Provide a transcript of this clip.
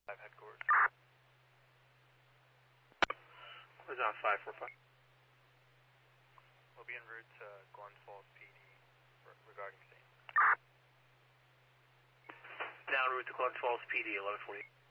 Headquarters. Who's on 545? We'll be en route to Glens Falls PD regarding same. Now en route to Glens Falls PD, 1140.